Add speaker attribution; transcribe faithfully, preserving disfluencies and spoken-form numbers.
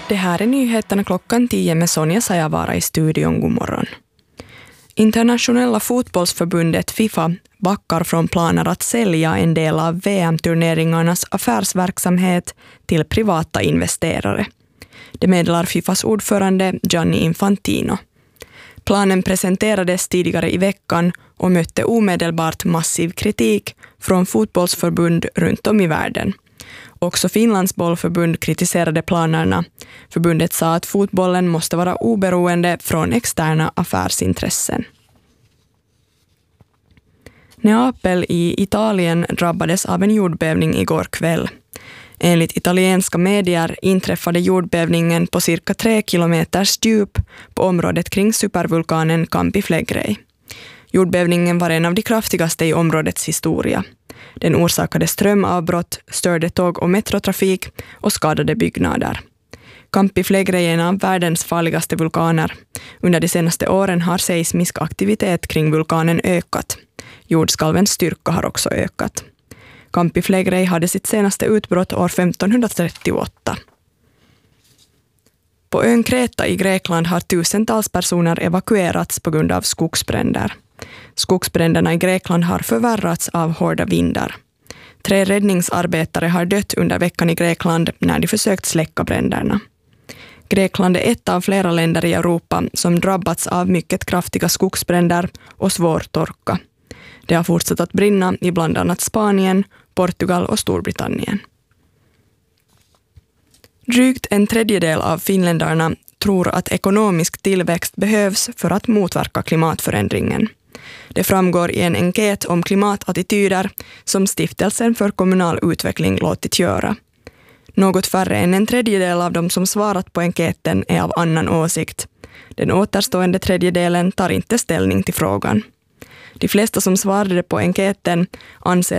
Speaker 1: Det här är nyheterna klockan tio med Sonja Sajavara i studion. God morgon. Internationella fotbollsförbundet FIFA backar från planer att sälja en del av V M-turneringarnas affärsverksamhet till privata investerare. Det meddelar FIFAs ordförande Gianni Infantino. Planen presenterades tidigare i veckan och mötte omedelbart massiv kritik från fotbollsförbund runt om i världen. Också Finlands bollförbund kritiserade planerna. Förbundet sa att fotbollen måste vara oberoende från externa affärsintressen. Neapel i Italien drabbades av en jordbävning igår kväll. Enligt italienska medier inträffade jordbävningen på cirka tre kilometers djup på området kring supervulkanen Campi Flegrei. Jordbävningen var en av de kraftigaste i områdets historia. Den orsakade strömavbrott, störde tåg- och metrotrafik och skadade byggnader. Campi Flegrei är en av världens farligaste vulkaner. Under de senaste åren har seismisk aktivitet kring vulkanen ökat. Jordskalvens styrka har också ökat. Campi Flegrei hade sitt senaste utbrott år femtonhundratrettioåtta. På ön Kreta i Grekland har tusentals personer evakuerats på grund av skogsbränder. Skogsbränderna i Grekland har förvärrats av hårda vindar. Tre räddningsarbetare har dött under veckan i Grekland när de försökt släcka bränderna. Grekland är ett av flera länder i Europa som drabbats av mycket kraftiga skogsbränder och svår torka. Det har fortsatt att brinna i bland annat Spanien, Portugal och Storbritannien. Drygt en tredjedel av finländarna tror att ekonomisk tillväxt behövs för att motverka klimatförändringen. Det framgår i en enkät om klimatattityder som Stiftelsen för kommunal utveckling låtit göra. Något färre än en tredjedel av dem som svarat på enkäten är av annan åsikt. Den återstående tredjedelen tar inte ställning till frågan. De flesta som svarade på enkäten anser